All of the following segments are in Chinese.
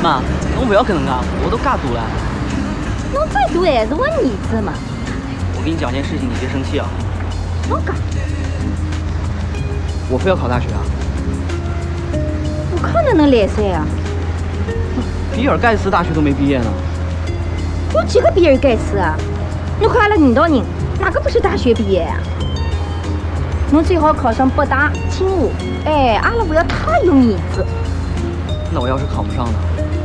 妈，侬不要搿能介，我都介大了。 侬最多还是我儿子嘛。 我跟你讲件事情，你别生气啊。 侬讲， 我非要考大学啊。 我考哪能来塞啊？ 比尔盖茨大学都没毕业呢。 有几个比尔盖茨啊？侬看阿拉领导人，哪个不是大学毕业啊？侬最好考上北大、清华，哎，阿拉不要太有面子。 那我要是考不上呢？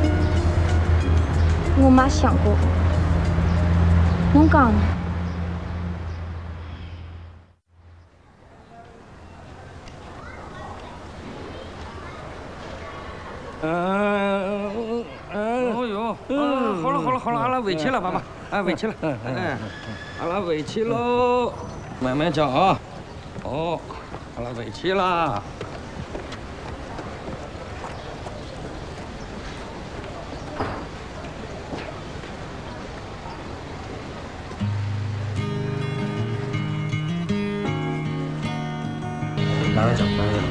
我妈想过，侬讲呢？ 哦哟，好了，阿拉回去了，爸爸，回去了，阿拉回去喽，慢慢叫啊，哦，阿拉回去啦。慢慢叫。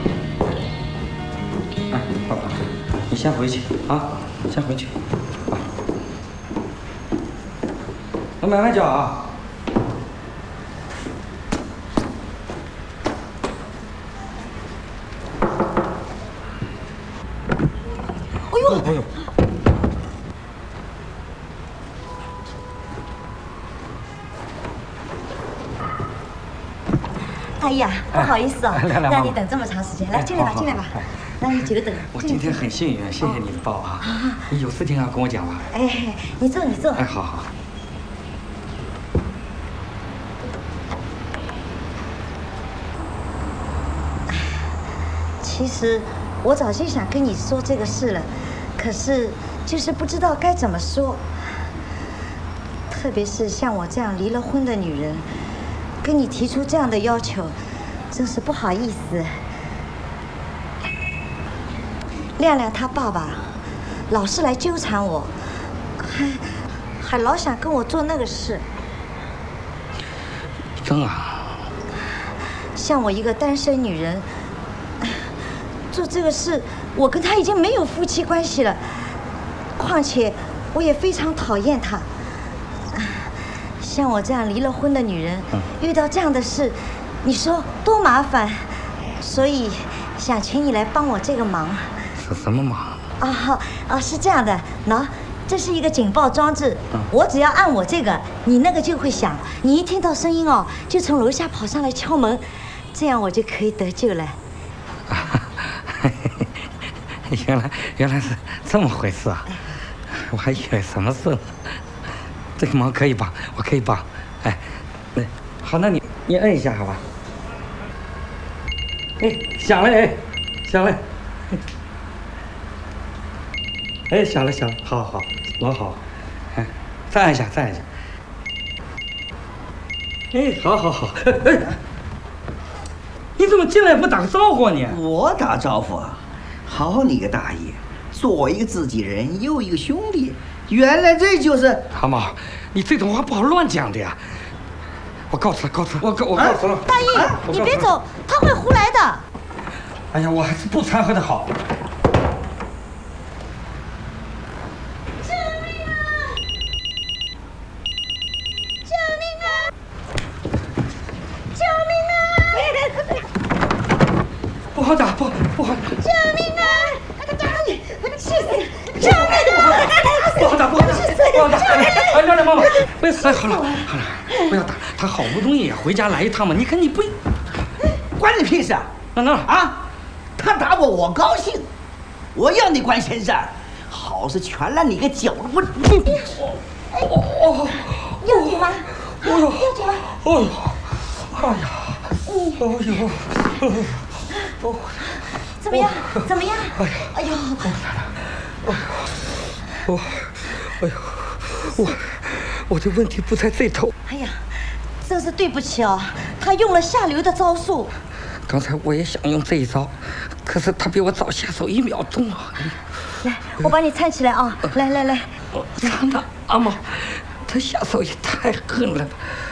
哎，爸爸，你先回去啊，先回去啊。我慢慢叫啊。哎呦！ 哎呀，不好意思哦， 来让你等这么长时间。来，进来吧，进来吧。让你久等。 我今天很幸运，谢谢你的抱啊。你有事情要跟我讲吧？ 哎，你坐，你坐。 哎，好。 其实我早就想跟你说这个事了，可是就是不知道该怎么说。特别是像我这样离了婚的女人，跟你提出这样的要求，真是不好意思。亮亮他爸爸老是来纠缠我，还老想跟我做那个事。 真啊？ 像我一个单身女人，做这个事，我跟他已经没有夫妻关系了。况且我也非常讨厌他。像我这样离了婚的女人，遇到这样的事，你说多麻烦。所以想请你来帮我这个忙。 是什么忙？ 是这样的，喏，这是一个警报装置，我只要按我这个，你那个就会响。你一听到声音哦，就从楼下跑上来敲门，这样我就可以得救了。 原来是这么回事啊！我还以为什么事呢？这个忙可以帮，我可以帮。哎，好，那你摁一下好吧？哎，响了，哎，响了。哎，响了，好，老好。哎，再按一下。哎，好。哎，你怎么进来不打个招呼呢？ 我打招呼啊！好你个大爷，左一个自己人，右一个兄弟，原来这就是…… 阿毛，你这种话不好乱讲的呀！我告辞了，我告辞了。 大爷，你别走，他会胡来的。 哎呀，我还是不掺和的好。不好打！ 救命啊！我气死！救命啊！ 不好打！哎，亮妈妈，别死！好了，不要打。他好不容易也回家来一趟嘛，你看你不， 关你屁事啊！ 啊！ 他打我高兴，我要你管闲事，好是全赖你个搅了我。 要紧吗？要紧吗？怎么样？哎呦！ 我的问题不在这头。 哎呀，真是对不起哦，他用了下流的招数。 刚才我也想用这一招，可是他比我早下手1秒钟啊！ 来，我把你搀起来啊！来。 真的，阿毛，他下手也太狠了。